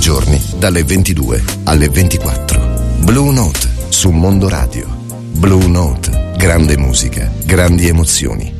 giorni dalle 22 alle 24. Blue Note su Mondo Radio. Blue Note, grande musica, grandi emozioni.